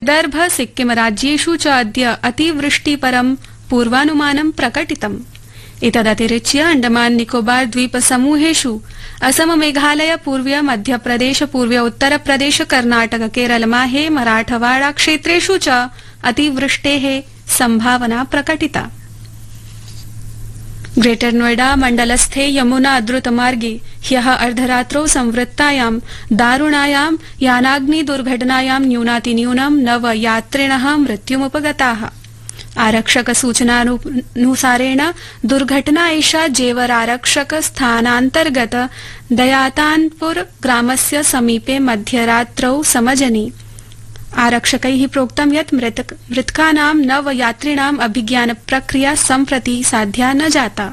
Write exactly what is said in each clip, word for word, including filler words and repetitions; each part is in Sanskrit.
विदर्भ सिक्किम राज्येषु च अद्य अतिवृष्टिपरं पूर्वानुमानं प्रकटितम्। एतदतिरिच्य अंडमान निकोबार द्वीप समूहेषु असम मेघालय पूर्वीय मध्यप्रदेश पूर्वीय उत्तरप्रदेश कर्नाटक केरल माहे मराठवाड़ा क्षेत्रेषु च अतिवृष्टेः संभावना प्रकटिता। ग्रेटर नोएडा मण्डलस्थे यमुना द्रुतमार्गे ह्यः अर्धरात्रौ संवृत्तायां दारुणायां यानाग्नि दुर्घटनायां न्यूनातिन्यूनं नव यात्रिणः मृत्युमुपगताः। आरक्षक सूचनानुसारेण दुर्घटना एषा जेवर आरक्षक स्थानान्तर्गत दयातानपुर ग्रामस्य समीपे मध्यरात्रौ समजनि। आरक्षकैः प्रोक्तं यत् मृतकानां नव यात्रिणाम् अभिज्ञान प्रक्रिया सम्प्रति साध्या न जाता।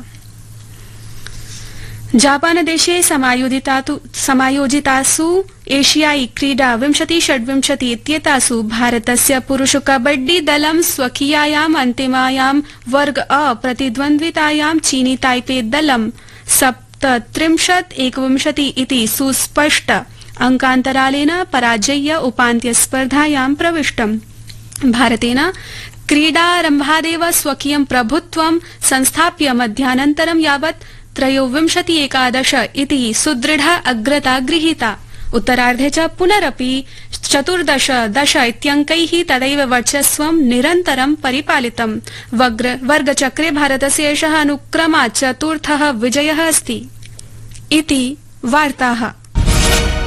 जापानदेशे समायोजितासु एशियाई क्रीडा विंशति षड्विंशति इत्येतासु भारतस्य पुरुष कबड्डी दलं स्वकीयायाम् अन्तिमायां वर्ग अ प्रतिद्वन्द्वितायां चीनी ताइपे दलं सप्तत्रिंशत् एकविंशति इति सुस्पष्ट अंकान्तरालेन पराजय्य उपान्त्यस्पर्धायां प्रविष्टम्। भारतेन क्रीडारम्भादेव स्वकीयं प्रभुत्वं संस्थाप्य मध्यानन्तरं यावत् त्रयोविंशति एकादश इति सुदृढा अग्रता गृहीता। उत्तरार्धे च पुनरपि चतुर्दश दश इत्यङ्कैः तदैव वर्चस्वं निरन्तरं परिपालितम्। वर्गचक्रे भारतस्य एषः अनुक्रमात् चतुर्थः विजयः अस्ति। इति वार्ताः।